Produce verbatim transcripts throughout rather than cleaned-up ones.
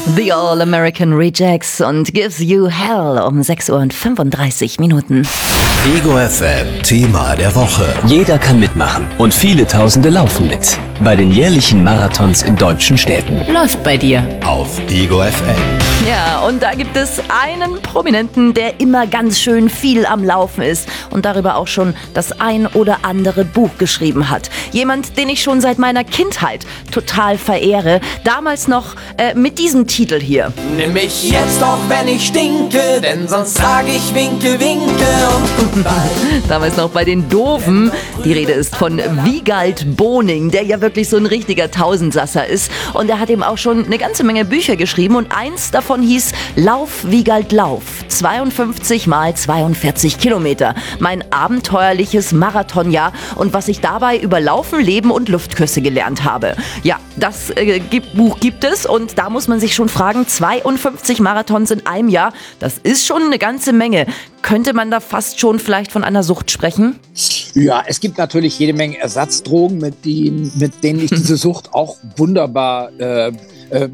The All American Rejects und Gives You Hell um sechs Uhr und fünfunddreißig Minuten. Ego F M Thema der Woche. Jeder kann mitmachen und viele Tausende laufen mit. Bei den jährlichen Marathons in deutschen Städten. Läuft bei dir. Auf Ego F M. Ja, und da gibt es einen Prominenten, der immer ganz schön viel am Laufen ist und darüber auch schon das ein oder andere Buch geschrieben hat. Jemand, den ich schon seit meiner Kindheit total verehre. Damals noch äh, mit diesem Titel hier. Nimm mich jetzt auch, wenn ich stinke, denn sonst sag ich winke, winke und goodbye. Damals noch bei den Doofen. Die Rede ist von Wiegald Boning, der ja wirklich so ein richtiger Tausendsasser ist. Und er hat eben auch schon eine ganze Menge Bücher geschrieben und eins davon hieß Lauf, Wiegald, Lauf. zweiundfünfzig mal zweiundvierzig Kilometer. Mein abenteuerliches Marathonjahr und was ich dabei über Laufen, Leben und Luftküsse gelernt habe. Ja, das äh, gibt, Buch gibt es und da muss man sich schon fragen, zweiundfünfzig Marathons in einem Jahr, das ist schon eine ganze Menge. Könnte man da fast schon vielleicht von einer Sucht sprechen? Ja, es gibt natürlich jede Menge Ersatzdrogen, mit denen, mit denen ich diese Sucht auch wunderbar äh, äh,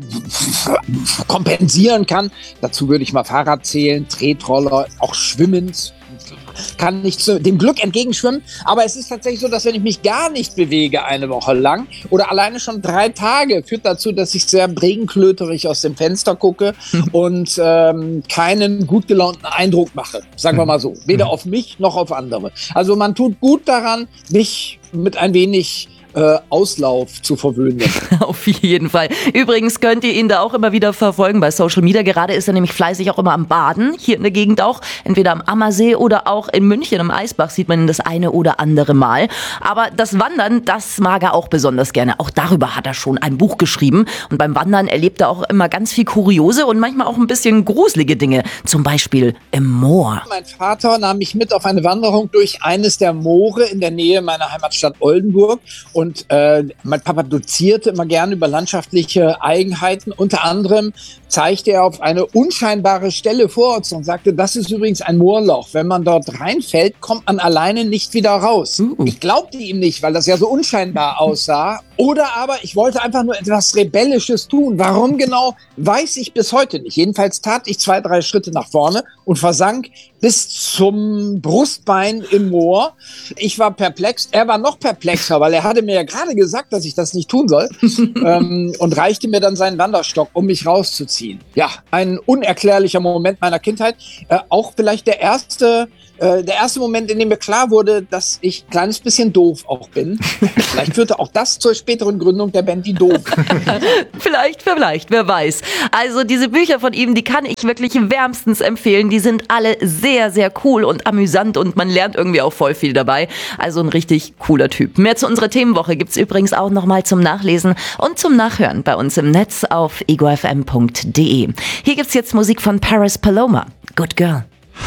kompensieren kann. Dazu würde ich mal Fahrrad zählen, Tretroller, auch Schwimmen. Kann nicht zu dem Glück entgegenschwimmen, aber es ist tatsächlich so, dass wenn ich mich gar nicht bewege eine Woche lang oder alleine schon drei Tage, führt dazu, dass ich sehr regenklöterig aus dem Fenster gucke und ähm, keinen gut gelaunten Eindruck mache, sagen wir mal so, weder auf mich noch auf andere. Also man tut gut daran, mich mit ein wenig Äh, Auslauf zu verwöhnen. Auf jeden Fall. Übrigens könnt ihr ihn da auch immer wieder verfolgen bei Social Media. Gerade ist er nämlich fleißig auch immer am Baden, hier in der Gegend auch. Entweder am Ammersee oder auch in München am Eisbach sieht man ihn das eine oder andere Mal. Aber das Wandern, das mag er auch besonders gerne. Auch darüber hat er schon ein Buch geschrieben. Und beim Wandern erlebt er auch immer ganz viel kuriose und manchmal auch ein bisschen gruselige Dinge. Zum Beispiel im Moor. Mein Vater nahm mich mit auf eine Wanderung durch eines der Moore in der Nähe meiner Heimatstadt Oldenburg. Und äh, mein Papa dozierte immer gerne über landschaftliche Eigenheiten. Unter anderem zeigte er auf eine unscheinbare Stelle vor uns und sagte, das ist übrigens ein Moorloch. Wenn man dort reinfällt, kommt man alleine nicht wieder raus. Uh. Ich glaubte ihm nicht, weil das ja so unscheinbar aussah. Oder aber ich wollte einfach nur etwas Rebellisches tun. Warum genau, weiß ich bis heute nicht. Jedenfalls tat ich zwei, drei Schritte nach vorne und versank bis zum Brustbein im Moor. Ich war perplex, er war noch perplexer, weil er hatte mir ja gerade gesagt, dass ich das nicht tun soll ähm, und reichte mir dann seinen Wanderstock, um mich rauszuziehen. Ja, ein unerklärlicher Moment meiner Kindheit. Äh, auch vielleicht der erste Äh, der erste Moment, in dem mir klar wurde, dass ich ein kleines bisschen doof auch bin. Vielleicht führte auch das zur späteren Gründung der Band Die Doof. Vielleicht, vielleicht, wer weiß. Also diese Bücher von ihm, die kann ich wirklich wärmstens empfehlen. Die sind alle sehr, sehr cool und amüsant und man lernt irgendwie auch voll viel dabei. Also ein richtig cooler Typ. Mehr zu unserer Themenwoche gibt's übrigens auch nochmal zum Nachlesen und zum Nachhören bei uns im Netz auf ego f m punkt d e. Hier gibt's jetzt Musik von Paris Paloma. Good Girl.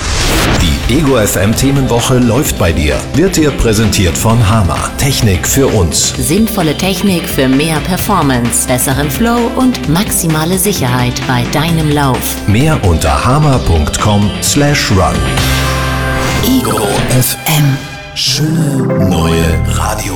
Die Ego F M Themenwoche läuft bei dir. Wird dir präsentiert von Hama. Technik für uns. Sinnvolle Technik für mehr Performance, besseren Flow und maximale Sicherheit bei deinem Lauf. Mehr unter hama punkt com slash run. Ego F M. Schöne neue Radio.